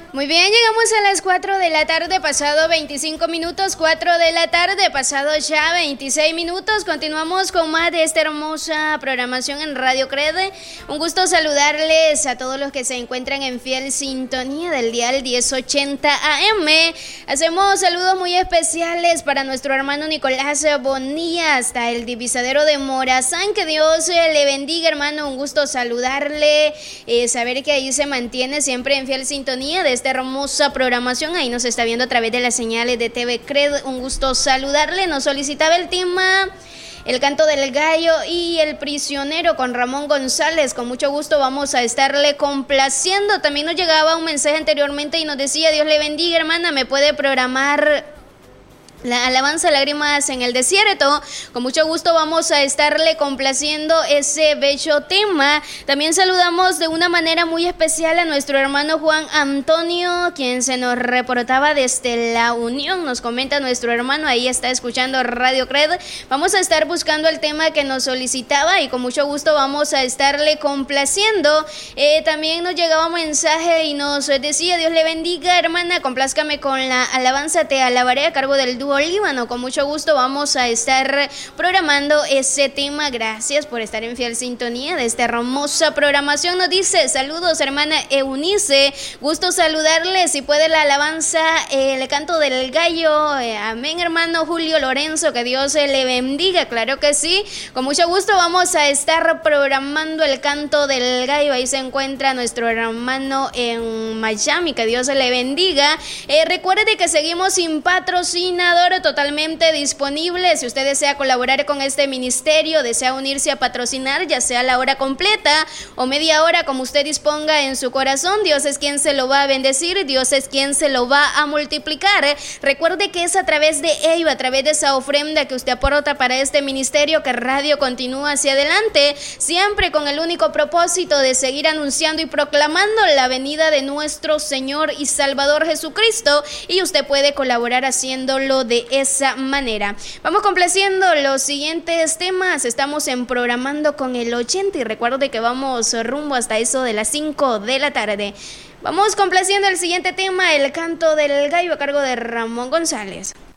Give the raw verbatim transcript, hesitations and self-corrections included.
Muy bien, llegamos a las cuatro de la tarde, pasado veinticinco minutos, cuatro de la tarde, pasado ya veintiséis minutos. Continuamos con más de esta hermosa programación en Radio Crede. Un gusto saludarles a todos los que se encuentran en fiel sintonía del dial diez ochenta A M. Hacemos saludos muy especiales para nuestro hermano Nicolás Bonilla, hasta el divisadero de Morazán. Que Dios le bendiga, hermano. Un gusto saludarle, eh, saber que ahí se mantiene siempre en fiel sintonía de esta hermosa programación. Ahí nos está viendo a través de las señales de T V Cred. Un gusto saludarle. Nos solicitaba el tema El canto del gallo y El prisionero con Ramón González. Con mucho gusto vamos a estarle complaciendo. También nos llegaba un mensaje anteriormente y nos decía: Dios le bendiga, hermana, me puede programar la alabanza Lágrimas en el Desierto. Con mucho gusto vamos a estarle complaciendo ese bello tema. También saludamos de una manera muy especial a nuestro hermano Juan Antonio, quien se nos reportaba desde La Unión. Nos comenta nuestro hermano, ahí está escuchando Radio Cred. Vamos a estar buscando el tema que nos solicitaba y con mucho gusto vamos a estarle complaciendo. Eh, también nos llegaba un mensaje y nos decía: Dios le bendiga, hermana, complázcame con la alabanza Te alabaré, a cargo del dúo Líbano. Con mucho gusto vamos a estar programando ese tema. Gracias por estar en fiel sintonía de esta hermosa programación. Nos dice: saludos, hermana Eunice, gusto saludarle. Si puede la alabanza eh, El canto del gallo. Eh, amén, hermano Julio Lorenzo, que Dios eh, le bendiga. Claro que sí, con mucho gusto vamos a estar programando El canto del gallo. Ahí se encuentra nuestro hermano en Miami, que Dios le bendiga. Eh, recuerde que seguimos sin patrocinador, totalmente disponible. Si usted desea colaborar con este ministerio, desea unirse a patrocinar, ya sea la hora completa o media hora, como usted disponga en su corazón, Dios es quien se lo va a bendecir, Dios es quien se lo va a multiplicar. Recuerde que es a través de ello, a través de esa ofrenda que usted aporta para este ministerio, que Radio continúa hacia adelante, siempre con el único propósito de seguir anunciando y proclamando la venida de nuestro Señor y Salvador Jesucristo, y usted puede colaborar haciéndolo de esa manera. Vamos complaciendo los siguientes temas. Estamos en Programando con el ochenta y recuerde que vamos rumbo hasta eso de las cinco de la tarde. Vamos complaciendo el siguiente tema, El canto del gallo, a cargo de Ramón González.